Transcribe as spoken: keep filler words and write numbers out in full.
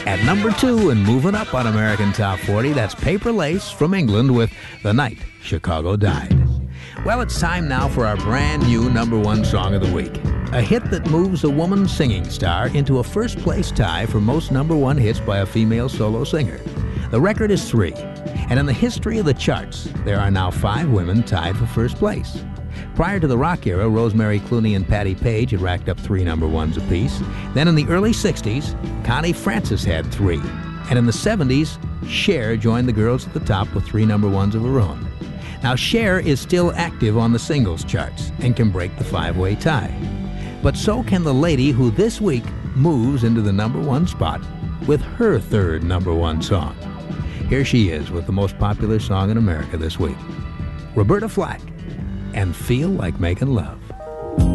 At number two and moving up on American Top forty, that's Paper Lace from England with The Night Chicago Died. Well, it's time now for our brand new number one song of the week. A hit that moves a woman singing star into a first-place tie for most number one hits by a female solo singer. The record is three, and in the history of the charts, there are now five women tied for first place. Prior to the rock era, Rosemary Clooney and Patti Page had racked up three number ones apiece. Then in the early sixties, Connie Francis had three. And in the seventies, Cher joined the girls at the top with three number ones of her own. Now, Cher is still active on the singles charts and can break the five-way tie. But so can the lady who this week moves into the number one spot with her third number one song. Here she is with the most popular song in America this week, Roberta Flack, and Feel Like Making Love.